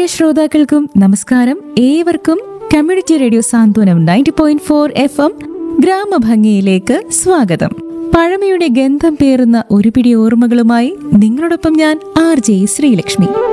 പ്രിയ ശ്രോതാക്കൾക്കും നമസ്കാരം. ഏവർക്കും കമ്മ്യൂണിറ്റി റേഡിയോ സാന്ത്വനം 90.4 FM ഗ്രാമഭംഗിയിലേക്ക് സ്വാഗതം. പഴമയുടെ ഗന്ധം പേറുന്ന ഒരു പിടി ഓർമ്മകളുമായി നിങ്ങളോടൊപ്പം ഞാൻ RJ ശ്രീലക്ഷ്മി.